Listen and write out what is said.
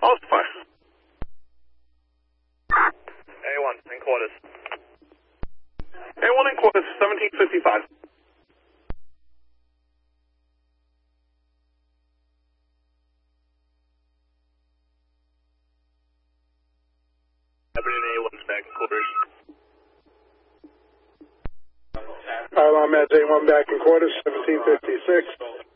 Oh, it's fine. A1, in quarters. A1 in quarters, 1755. Aberdeen A1's back in quarters. Pylon Meds A1 back in quarters, 1756.